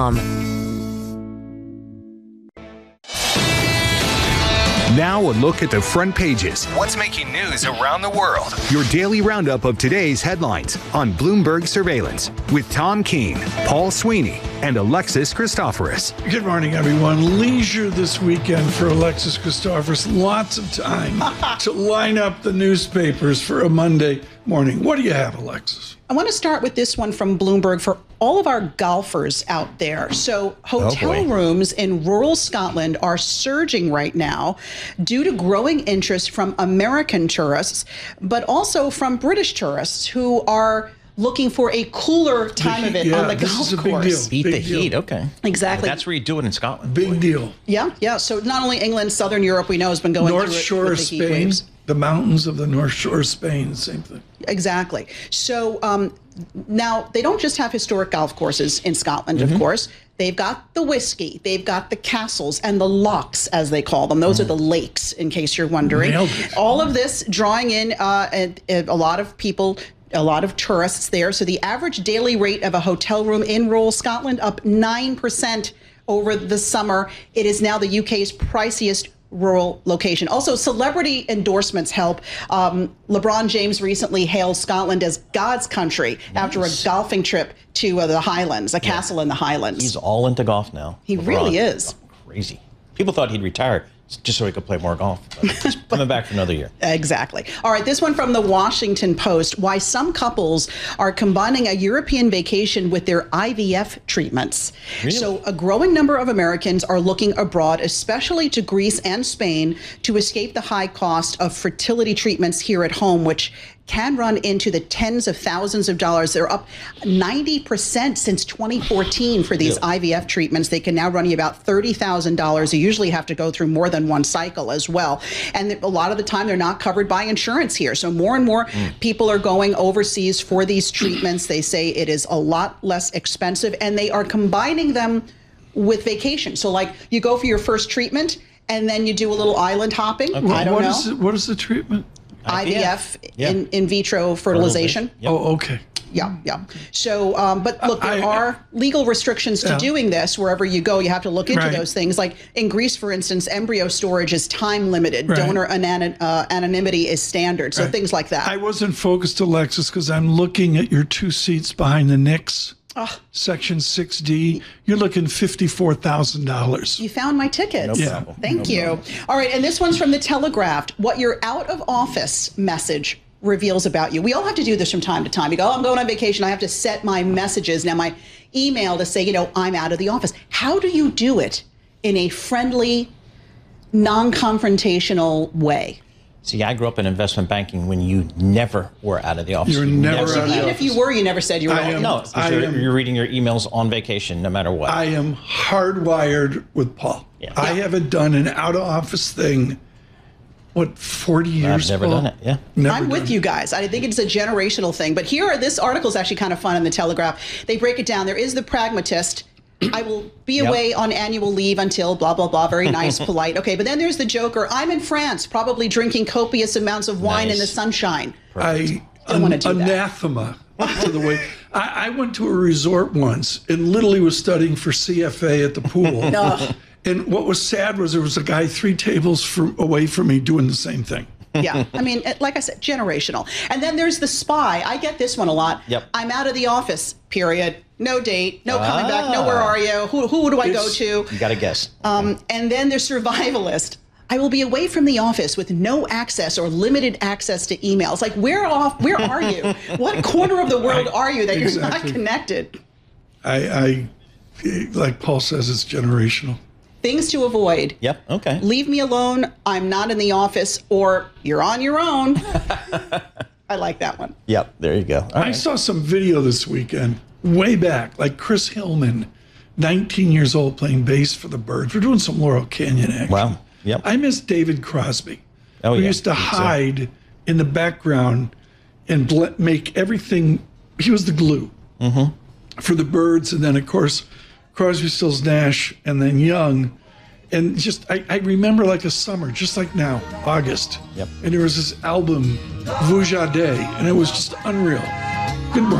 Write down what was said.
Now a look at the front pages. What's making news around the world? Your daily roundup of today's headlines on Bloomberg Surveillance with Tom Keene, Paul Sweeney, and Alexis Christoforous. Good morning, everyone. Leisure this weekend for Alexis Christoforous. Lots of time to line up the newspapers for a Monday morning. What do you have, Alexis? I want to start with this one from Bloomberg for all of our golfers out there. So hotel rooms in rural Scotland are surging right now due to growing interest from American tourists, but also from British tourists who are looking for a cooler time of it on the golf course. Beat the heat, okay. Exactly. That's where you do it in Scotland. Big deal. Yeah. So not only England, Southern Europe, we know has been going North through it Shore with of the heat Spain, waves. the mountains of the North Shore of Spain, same thing. Exactly. So now they don't just have historic golf courses in Scotland, of course. They've got the whiskey, they've got the castles and the lochs, as they call them. Those are the lakes, in case you're wondering. All of this drawing in a lot of people, a lot of tourists there. So the average daily rate of a hotel room in rural Scotland up 9% over the summer. It is now the UK's priciest rural location. Also, celebrity endorsements help. LeBron James recently hailed Scotland as God's country after a golfing trip to the Highlands, a castle in the Highlands. He's all into golf now. He really is. Crazy. People thought he'd retire just so he could play more golf. But he's coming back for another year. Exactly. All right, this one from the Washington Post. Why some couples are combining a European vacation with their IVF treatments. Really? So a growing number of Americans are looking abroad, especially to Greece and Spain, to escape the high cost of fertility treatments here at home, which can run into the tens of thousands of dollars. They're up 90% since 2014 for these IVF treatments. They can now run you about $30,000. You usually have to go through more than one cycle as well. And a lot of the time, they're not covered by insurance here. So more and more people are going overseas for these treatments. They say it is a lot less expensive, and they are combining them with vacation. So like you go for your first treatment, and then you do a little island hopping. Okay. I don't know. What is the treatment? IVF, in vitro fertilization. Yep. Oh, okay. Yeah. So, but look, there are legal restrictions to doing this. Wherever you go, you have to look into those things. Like in Greece, for instance, embryo storage is time limited. Donor anonymity is standard. So things like that. I wasn't focused, Alexis, because I'm looking at your two seats behind the Knicks. Section 6D, you're looking $54,000. You found my tickets. No problem. Thank you. All right, and this one's from the Telegraph. What your out of office message reveals about you. We all have to do this from time to time. You go, I'm going on vacation. I have to set my messages, now my email, to say, I'm out of the office. How do you do it in a friendly, non-confrontational way? See, I grew up in investment banking when you never were out of the office. You're never out of the office. Even if you were, you never said you were. No, you're reading your emails on vacation no matter what. I am hardwired with Paul. Yeah. I haven't done an out-of-office thing, 40 years? I've never done it, yeah. I'm with you guys. I think it's a generational thing. But this article is actually kind of fun in the Telegraph. They break it down. There is the pragmatist. I will be away on annual leave until blah, blah, blah. Very nice, polite. Okay, but then there's the joker. I'm in France, probably drinking copious amounts of wine in the sunshine. I don't want to do anathema to the way. I went to a resort once and literally was studying for CFA at the pool. And what was sad was there was a guy 3 tables away from me doing the same thing. Yeah, I mean, like I said, generational. And then there's the spy. I get this one a lot. Yep. I'm out of the office, period. No date, no coming back, no where are you, who do I go to? You got to guess. And then there's survivalist. I will be away from the office with no access or limited access to emails. Like, where are you? What corner of the world are you that you're not connected? I like Paul says, it's generational. Things to avoid. Yep, okay. Leave me alone. I'm not in the office, or you're on your own. I like that one. Yep, there you go. I saw some video this weekend, way back, like Chris Hillman, 19 years old, playing bass for the Byrds. We're doing some Laurel Canyon action. Wow, yep. I miss David Crosby, who used to hide in the background and make everything, he was the glue for the Byrds. And then, of course, Crosby, Stills, Nash, and then Young. And just, I remember like a summer, just like now, August. Yep. And there was this album, Vujade, and it was just unreal. Good morning.